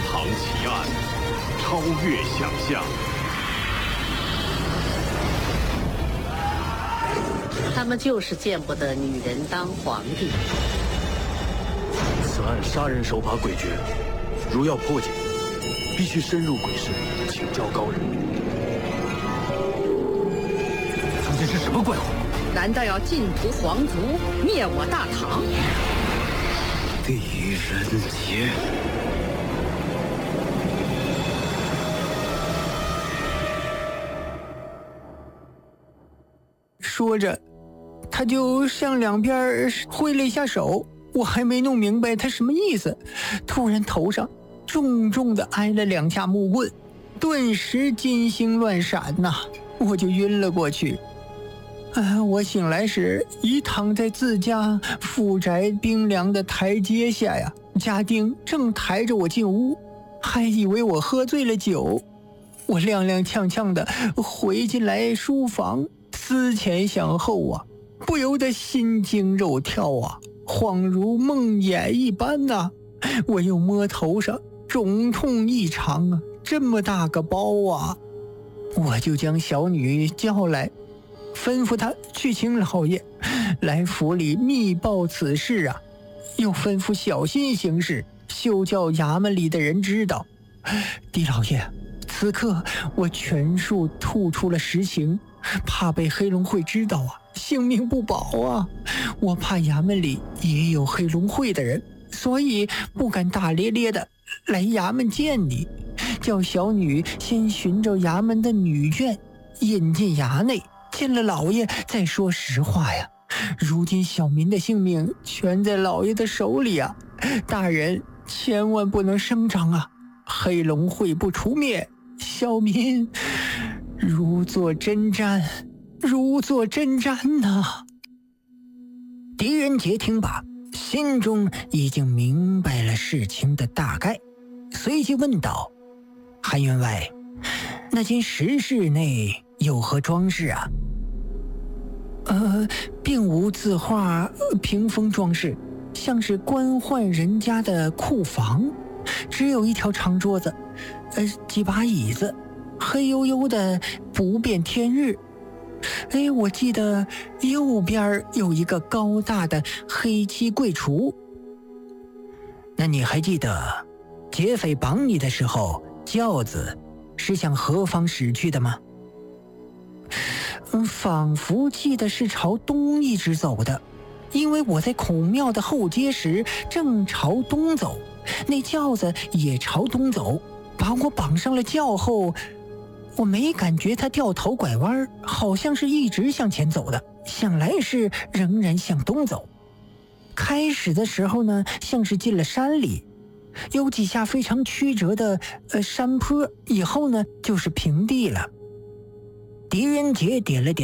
藏奇案，超越想象。 他们就是见不得女人当皇帝。 此案杀人手法诡谲，如要破解，必须深入鬼市，请教高人。 究竟是什么怪物？ 难道要尽屠皇族，灭我大唐？ 狄仁杰。 说着，他就向两边挥了一下手，我还没弄明白他什么意思，突然头上重重的挨了2下木棍，顿时金星乱闪呐，我就晕了过去。我醒来时已躺在自家府宅冰凉的台阶下呀，家丁正抬着我进屋，还以为我喝醉了酒。我踉踉跄跄的回进来书房，思前想后啊，不由得心惊肉跳啊，恍如梦魇一般呐。我又摸头上，肿痛异常啊，这么大个包啊！我就将小女叫来，吩咐她去请老爷来府里密报此事啊，又吩咐小心行事，休叫衙门里的人知道。狄老爷，此刻我全数吐出了实情，怕被黑龙会知道啊，性命不保啊！我怕衙门里也有黑龙会的人，所以不敢大咧咧的来衙门见你，叫小女先寻着衙门的女眷引进衙内，见了老爷再说实话呀。如今小民的性命全在老爷的手里啊，大人千万不能声张啊！黑龙会不除灭，小民如坐针毡，如坐针毡呐。狄仁杰听罢，心中已经明白了事情的大概，随即问道：韩员外，那间石室内有何装饰啊？并无字画、屏风装饰，像是官宦人家的库房，只有一条长桌子，几把椅子，黑黝黝的不变天日。我记得右边有一个高大的黑漆柜橱。那你还记得劫匪绑你的时候，轿子是向何方驶去的吗？仿佛记得是朝东一直走的，因为我在孔庙的后街时正朝东走，那轿子也朝东走，把我绑上了轿后，我没感觉他掉头拐弯，好像是一直向前走的，想来是仍然向东走。开始的时候呢，像是进了山里，有几下非常曲折的山坡，以后呢就是平地了。狄仁杰点了点